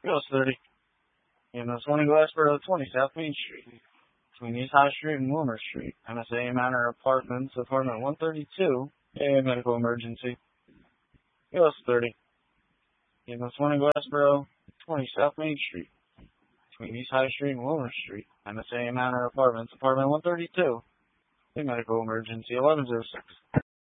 US 30. EMS 1 Glassboro 20 South Main Street. Between East High Street and Wilmer Street. MSA Manor Apartments, apartment 132. A medical emergency. US 30. EMS 1 Glassboro 20 South Main Street. Between East High Street and Wilmer Street. MSA Manor Apartments, apartment 132. A medical emergency. 1106.